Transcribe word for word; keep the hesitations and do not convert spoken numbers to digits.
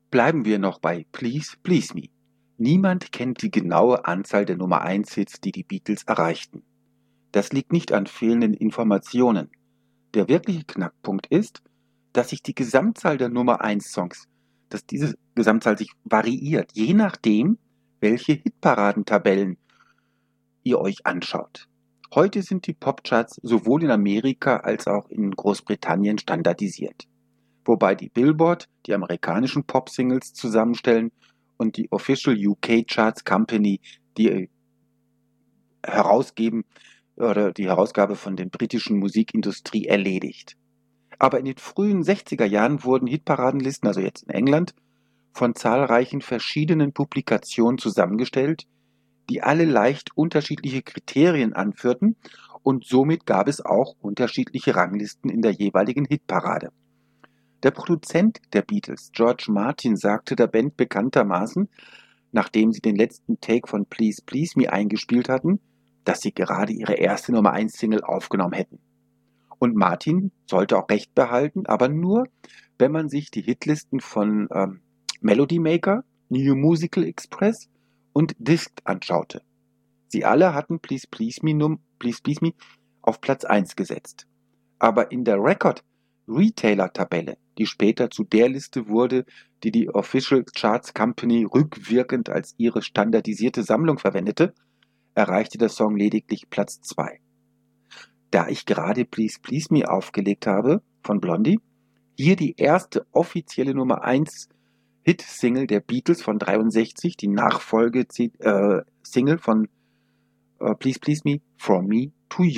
Bleiben wir noch bei Please Please Me. Niemand kennt die genaue Anzahl der Nummer eins Hits, die die Beatles erreichten. Das liegt nicht an fehlenden Informationen. Der wirkliche Knackpunkt ist, dass sich die Gesamtzahl der Nummer eins Songs, dass diese Gesamtzahl sich variiert, je nachdem, welche Hitparadentabellen ihr euch anschaut. Heute sind die Popcharts sowohl in Amerika als auch in Großbritannien standardisiert, wobei die Billboard die amerikanischen Pop-Singles zusammenstellen und die Official U K Charts Company die herausgeben oder die Herausgabe von der britischen Musikindustrie erledigt. Aber in den frühen sechziger Jahren wurden Hitparadenlisten, also jetzt in England, von zahlreichen verschiedenen Publikationen zusammengestellt, die alle leicht unterschiedliche Kriterien anführten, und somit gab es auch unterschiedliche Ranglisten in der jeweiligen Hitparade. Der Produzent der Beatles, George Martin, sagte der Band bekanntermaßen, nachdem sie den letzten Take von Please Please Me eingespielt hatten, dass sie gerade ihre erste Nummer eins Single aufgenommen hätten. Und Martin sollte auch recht behalten, aber nur, wenn man sich die Hitlisten von ähm, Melody Maker, New Musical Express und Disc anschaute. Sie alle hatten Please Please Me, Num- Please Please Me auf Platz eins gesetzt. Aber in der Record Retailer Tabelle, die später zu der Liste wurde, die die Official Charts Company rückwirkend als ihre standardisierte Sammlung verwendete, erreichte der Song lediglich Platz zwei. Da ich gerade Please Please Me aufgelegt habe von Blondie, hier die erste offizielle Nummer eins Hit-Single der Beatles von dreiundsechzig, die Nachfolge-Single von äh, Please Please Me, From Me to You.